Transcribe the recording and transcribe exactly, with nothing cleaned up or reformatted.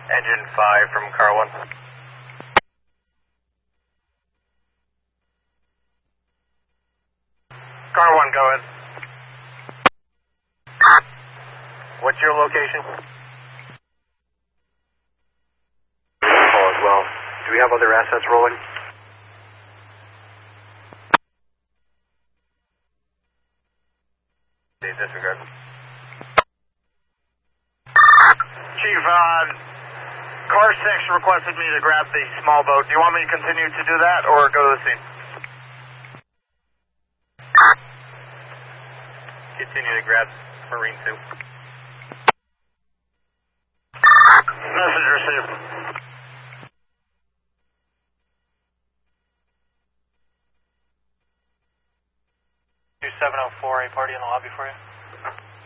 Engine five from car one. Car one, go ahead. What's your location? Call as well. Do we have other assets rolling? Disregard. Chief, uh, car six requested me to grab the small boat. Do you want me to continue to do that or go to the scene? Continue to grab Marine two. Message received. two seven oh four, a party in the lobby for you.